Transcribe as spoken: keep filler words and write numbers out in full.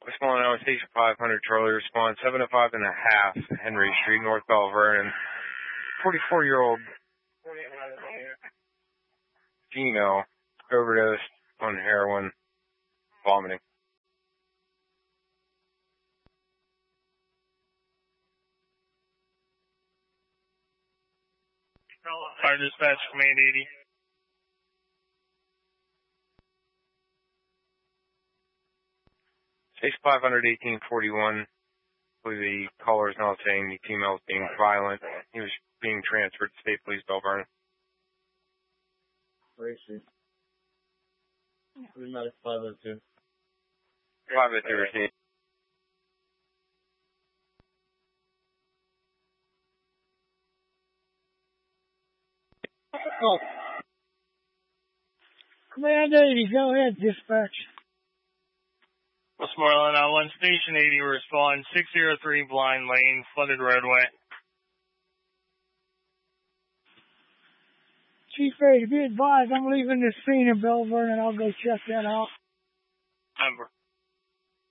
Westmoreland Island Station five hundred, Charlie, respond seven oh five and a half, Henry Street, North Bell Vernon. forty-four-year-old female overdosed on heroin, vomiting. Fire dispatch, command eighty. Station five hundred, eighteen forty-one. I believe the caller is now saying the female is being violent. He was being transferred to State Police Bell Vernon. Where is she? Medic five oh two. five oh two received. Oh. Command eighty, go ahead, dispatch. Westmoreland Island Station eighty, respond six oh three Blind Lane, flooded roadway. Chief eight, be advised, I'm leaving the scene in Bell Vernon. I'll go check that out. Over.